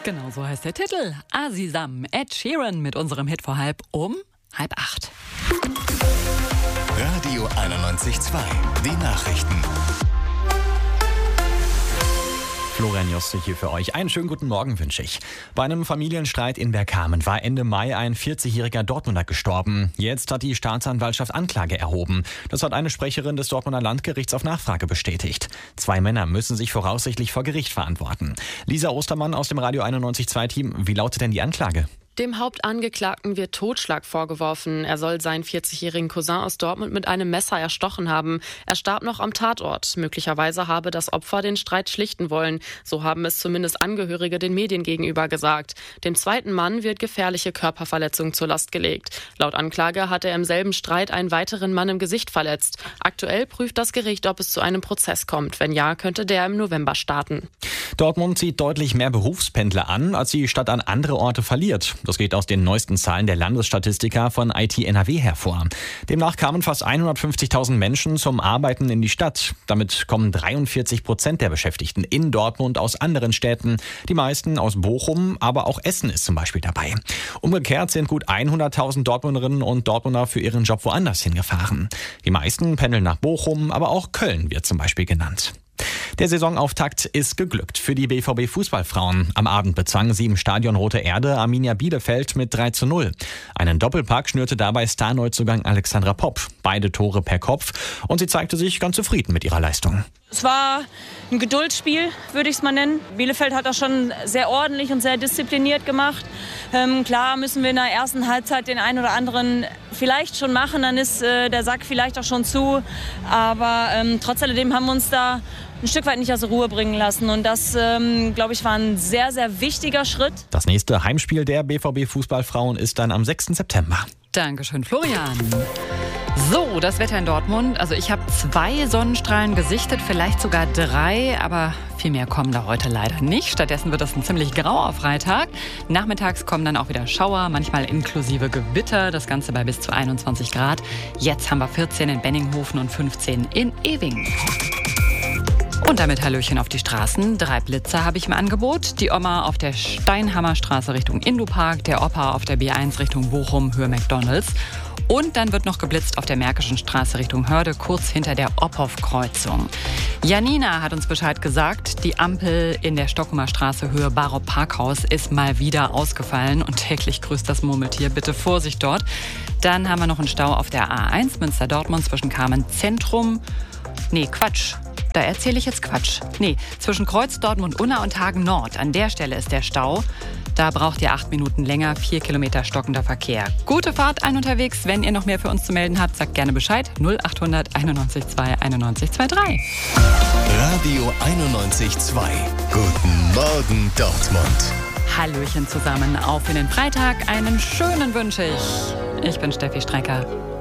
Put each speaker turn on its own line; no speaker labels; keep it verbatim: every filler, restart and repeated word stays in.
Genau so heißt der Titel. Asisam, Ed Sheeran mit unserem Hit vor halb um halb acht.
Radio einundneunzig Komma zwei, die Nachrichten.
Florian Josse hier für euch. Einen schönen guten Morgen wünsche ich. Bei einem Familienstreit in Bergkamen war Ende Mai ein vierzigjähriger Dortmunder gestorben. Jetzt hat die Staatsanwaltschaft Anklage erhoben. Das hat eine Sprecherin des Dortmunder Landgerichts auf Nachfrage bestätigt. Zwei Männer müssen sich voraussichtlich vor Gericht verantworten. Lisa Ostermann aus dem Radio einundneunzig Komma zwei Team. Wie lautet denn die Anklage?
Dem Hauptangeklagten wird Totschlag vorgeworfen. Er soll seinen vierzigjährigen Cousin aus Dortmund mit einem Messer erstochen haben. Er starb noch am Tatort. Möglicherweise habe das Opfer den Streit schlichten wollen. So haben es zumindest Angehörige den Medien gegenüber gesagt. Dem zweiten Mann wird gefährliche Körperverletzung zur Last gelegt. Laut Anklage hat er im selben Streit einen weiteren Mann im Gesicht verletzt. Aktuell prüft das Gericht, ob es zu einem Prozess kommt. Wenn ja, könnte der im November starten.
Dortmund zieht deutlich mehr Berufspendler an, als die Stadt an andere Orte verliert. Das geht aus den neuesten Zahlen der Landesstatistiker von I T N R W hervor. Demnach kamen fast hundertfünfzigtausend Menschen zum Arbeiten in die Stadt. Damit kommen dreiundvierzig Prozent der Beschäftigten in Dortmund aus anderen Städten. Die meisten aus Bochum, aber auch Essen ist zum Beispiel dabei. Umgekehrt sind gut hunderttausend Dortmunderinnen und Dortmunder für ihren Job woanders hingefahren. Die meisten pendeln nach Bochum, aber auch Köln wird zum Beispiel genannt. Der Saisonauftakt ist geglückt für die B V B-Fußballfrauen. Am Abend bezwangen sie im Stadion Rote Erde Arminia Bielefeld mit drei zu null. Einen Doppelpack schnürte dabei Starneuzugang Alexandra Popp. Beide Tore per Kopf und sie zeigte sich ganz zufrieden mit ihrer Leistung.
Es war ein Geduldsspiel, würde ich es mal nennen. Bielefeld hat das schon sehr ordentlich und sehr diszipliniert gemacht. Ähm, klar müssen wir in der ersten Halbzeit den einen oder anderen vielleicht schon machen, dann ist äh, der Sack vielleicht auch schon zu. Aber ähm, trotz alledem haben wir uns da ein Stück weit nicht aus der Ruhe bringen lassen. Und das, ähm, glaube ich, war ein sehr, sehr wichtiger Schritt.
Das nächste Heimspiel der B V B-Fußballfrauen ist dann am sechsten September.
Dankeschön, Florian. So, das Wetter in Dortmund. Also ich habe zwei Sonnenstrahlen gesichtet, vielleicht sogar drei, aber viel mehr kommen da heute leider nicht. Stattdessen wird es ein ziemlich grauer Freitag. Nachmittags kommen dann auch wieder Schauer, manchmal inklusive Gewitter. Das Ganze bei bis zu einundzwanzig Grad. Jetzt haben wir vierzehn in Benninghofen und fünfzehn in Ewing. Und damit Hallöchen auf die Straßen. Drei Blitzer habe ich im Angebot. Die Oma auf der Steinhammerstraße Richtung Indupark, der Opa auf der B eins Richtung Bochum, Höhe McDonalds. Und dann wird noch geblitzt auf der Märkischen Straße Richtung Hörde, kurz hinter der Ophoff-Kreuzung. Janina hat uns Bescheid gesagt, die Ampel in der Stockumer Straße Höhe Barop Parkhaus ist mal wieder ausgefallen. Und täglich grüßt das Murmeltier, bitte Vorsicht dort. Dann haben wir noch einen Stau auf der A eins Münster-Dortmund zwischen Kamen Zentrum. Nee, Quatsch. Da erzähle ich jetzt Quatsch. Nee, zwischen Kreuz, Dortmund, Unna und Hagen Nord. An der Stelle ist der Stau. Da braucht ihr acht Minuten länger, vier Kilometer stockender Verkehr. Gute Fahrt ein unterwegs. Wenn ihr noch mehr für uns zu melden habt, sagt gerne Bescheid. null achthundert einundneunzig zwei einundneunzig zweiunddreißig.
Radio einundneunzig Komma zwei. Guten Morgen Dortmund.
Hallöchen zusammen. Auf in den Freitag. Einen schönen wünsche ich. Ich bin Steffi Strecker.